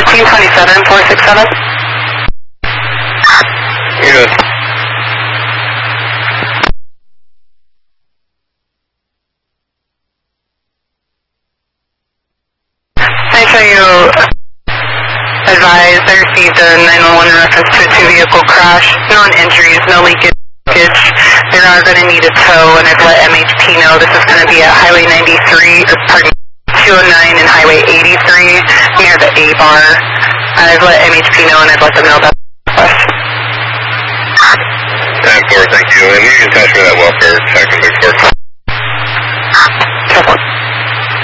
1527, 467. You're good. I show you advised I received a 911 reference to a two-vehicle crash. No injuries, no leakage. They are going to need a tow, and I've let MHP know this is going to be at Highway 93, or pardon, 209 and Highway 83 near the A-bar. I've let MHP know, and I've let them know about the request. 10-4, thank you. And you can attach me that welfare check and big 4. Check one.